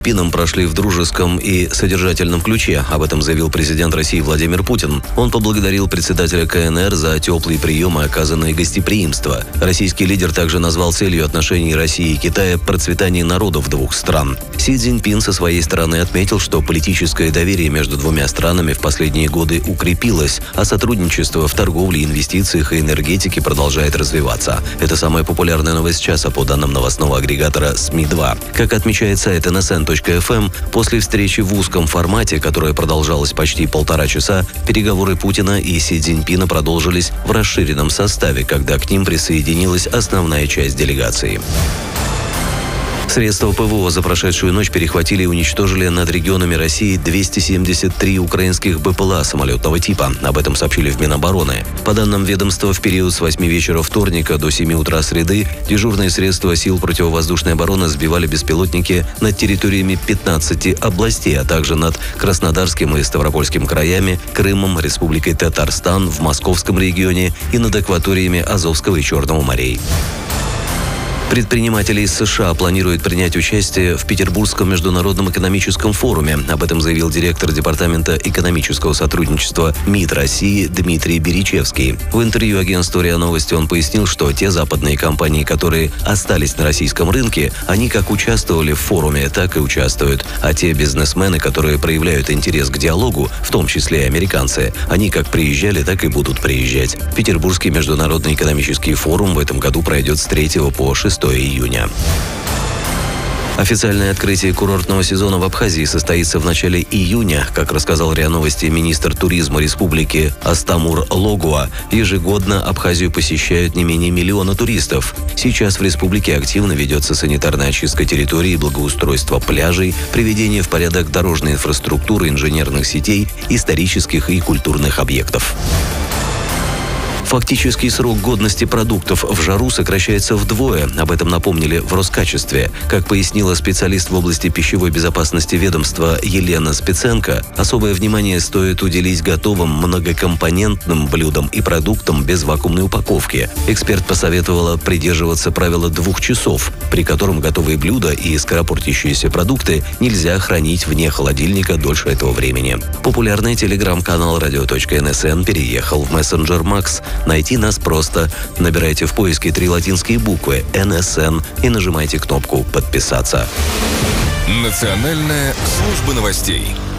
Пином прошли в дружеском и содержательном ключе. Об этом заявил президент России Владимир Путин. Он поблагодарил председателя КНР за теплый прием и оказанное гостеприимство. Российский лидер также назвал целью отношений России и Китая процветание народов двух стран. Си Цзиньпин со своей стороны отметил, что политическое доверие между двумя странами в последние годы укрепилось, а сотрудничество в торговле, инвестициях и энергетике продолжает развиваться. Это самая популярная новость часа по данным новостного агрегатора СМИ-2. Как отмечает сайт nsn.fm, после встречи в узком формате, которая продолжалась почти 1,5 часа, переговоры Путина и Си Цзиньпина продолжились в расширенном составе, когда к ним присоединилась основная часть делегации. Средства ПВО за прошедшую ночь перехватили и уничтожили над регионами России 273 украинских БПЛА самолетного типа. Об этом сообщили в Минобороны. По данным ведомства, в период с 8 вечера вторника до 7 утра среды дежурные средства сил противовоздушной обороны сбивали беспилотники над территориями 15 областей, а также над Краснодарским и Ставропольским краями, Крымом, Республикой Татарстан, в Московском регионе и над акваториями Азовского и Черного морей. Предприниматели из США планируют принять участие в Петербургском международном экономическом форуме. Об этом заявил директор Департамента экономического сотрудничества МИД России Дмитрий Беричевский. В интервью агентству РИА Новости он пояснил, что те западные компании, которые остались на российском рынке, они как участвовали в форуме, так и участвуют. А те бизнесмены, которые проявляют интерес к диалогу, в том числе и американцы, они как приезжали, так и будут приезжать. Петербургский международный экономический форум в этом году пройдет с 3 по 6 июня. Официальное открытие курортного сезона в Абхазии состоится в начале июня. Как рассказал РИА Новости министр туризма республики Астамур Логуа, ежегодно Абхазию посещают не менее 1 миллиона туристов. Сейчас в республике активно ведется санитарная очистка территории, благоустройство пляжей, приведение в порядок дорожной инфраструктуры, инженерных сетей, исторических и культурных объектов. Фактический срок годности продуктов в жару сокращается вдвое. Об этом напомнили в Роскачестве. Как пояснила специалист в области пищевой безопасности ведомства Елена Спиценко, особое внимание стоит уделить готовым многокомпонентным блюдам и продуктам без вакуумной упаковки. Эксперт посоветовала придерживаться правила 2 часов, при котором готовые блюда и скоропортящиеся продукты нельзя хранить вне холодильника дольше этого времени. Популярный телеграм-канал radio.nsn переехал в мессенджер Max. Найти нас просто. Набирайте в поиске 3 латинские буквы «НСН» и нажимайте кнопку «Подписаться». Национальная служба новостей.